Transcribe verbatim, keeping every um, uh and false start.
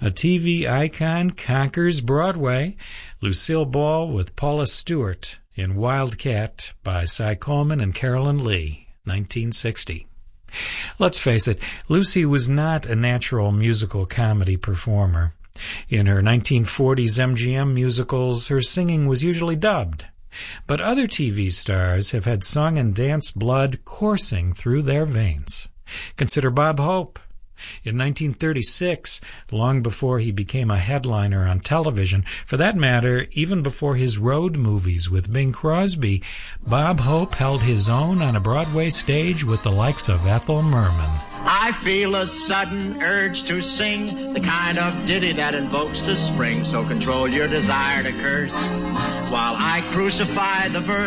A T V icon conquers Broadway. Lucille Ball with Paula Stewart in Wildcat by Cy Coleman and Carolyn Lee, nineteen sixty. Let's face it, Lucy was not a natural musical comedy performer. In her nineteen forties M G M musicals, her singing was usually dubbed. But other T V stars have had song and dance blood coursing through their veins. Consider Bob Hope. In nineteen thirty-six, long before he became a headliner on television, for that matter, even before his road movies with Bing Crosby, Bob Hope held his own on a Broadway stage with the likes of Ethel Merman. I feel a sudden urge to sing the kind of ditty that invokes the spring, so control your desire to curse while I crucify the verse.